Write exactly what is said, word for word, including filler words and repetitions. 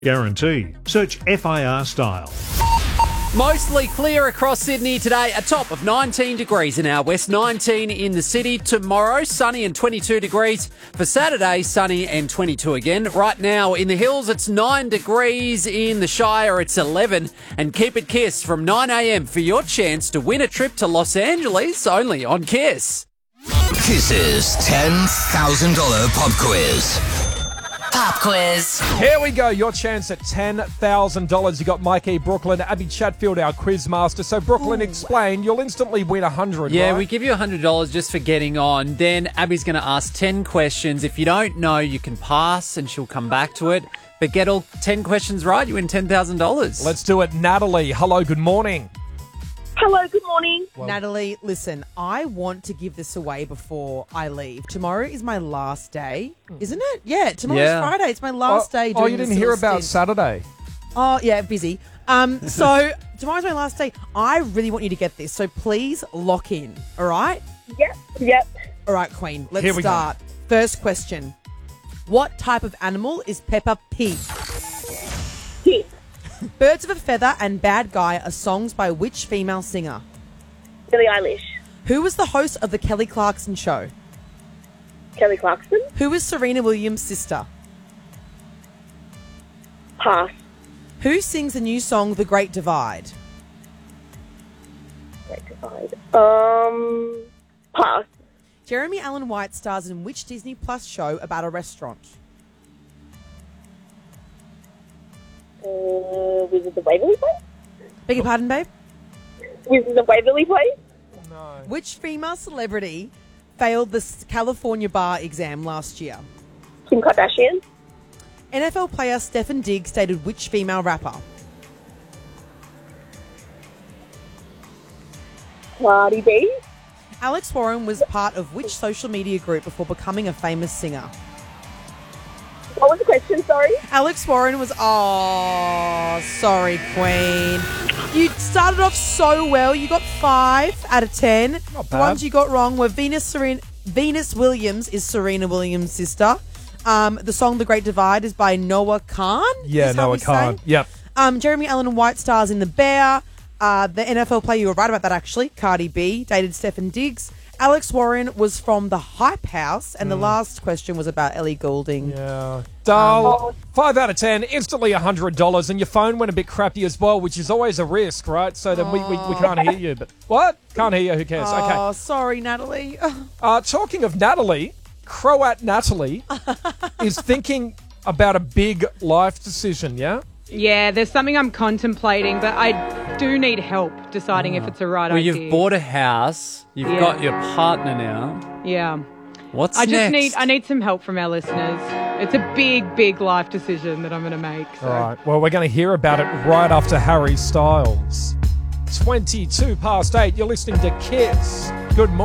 Guarantee. Search F I R Style. Mostly clear across Sydney today, a top of nineteen degrees in our west, nineteen in the city. Tomorrow, sunny and twenty-two degrees. For Saturday, sunny and twenty-two again. Right now in the hills, it's nine degrees. In the Shire, it's eleven. And keep it Kiss from nine a.m. for your chance to win a trip to Los Angeles, only on Kiss. Kiss's ten thousand dollars pop quiz. Pop quiz. Here we go. Your chance at ten thousand dollars. You got Mikey Brooklyn, Abby Chatfield, our quiz master. So, Brooklyn, Ooh. explain. You'll instantly win one hundred, Yeah, right? we give you one hundred dollars just for getting on. Then Abby's going to ask ten questions. If you don't know, you can pass and she'll come back to it. But get all ten questions right, you win ten thousand dollars. Let's do it. Natalie, hello, good morning. Hello, good morning. Well, Natalie, listen, I want to give this away before I leave. Tomorrow is my last day, isn't it? Yeah, tomorrow's Yeah. Friday. It's my last oh, day. Oh, doing you this didn't hear little about stint. Saturday? Oh, yeah, busy. Um, so tomorrow's my last day. I really want you to get this, so please lock in, all right? Yep, yep. All right, Queen, let's Here we go. start. First question. What type of animal is Peppa Pig? Yes. Birds of a Feather and Bad Guy are songs by which female singer? Billie Eilish. Who was the host of The Kelly Clarkson Show? Kelly Clarkson. Who is Serena Williams' sister? Pass. Who sings the new song The Great Divide? Great divide. Um, pass. Jeremy Allen White stars in which Disney Plus show about a restaurant? Uh, was it the Waverly Place? Beg your pardon, babe? Was it the Waverly Place? No. Which female celebrity failed the S- California bar exam last year? Kim Kardashian. N F L player Stephen Diggs dated which female rapper? Cardi B. Alex Warren was part of which social media group before becoming a famous singer? What was the question, sorry? Alex Warren was... Oh, sorry, Queen. You started off so well. You got five out of ten. Not The bad. ones you got wrong were Venus Serena, Venus Williams is Serena Williams' sister. Um, the song The Great Divide is by Noah Khan. Yeah, is how Noah we say. Khan. Yep. Um, Jeremy Allen White stars in The Bear. Uh, the N F L player, you were right about that actually, Cardi B, dated Stephen Diggs. Alex Warren was from the Hype House. And the last question was about Ellie Goulding. Yeah. Dull. Five out of ten, instantly one hundred dollars, and your phone went a bit crappy as well, which is always a risk, right? So then we, we, we can't hear you. But what? Can't hear you, who cares? Okay. Oh, sorry, Natalie. Uh, talking of Natalie, Croat Natalie is thinking about a big life decision, yeah? Yeah, there's something I'm contemplating, but I do need help deciding if it's a right Well, idea. you've bought a house. You've Yeah. got your partner now. Yeah. What's I just next? need I need some help from our listeners. It's a big, big life decision that I'm going to make. So. All right. Well, we're going to hear about it right after Harry Styles. twenty-two past eight. You're listening to Kiss. Good morning.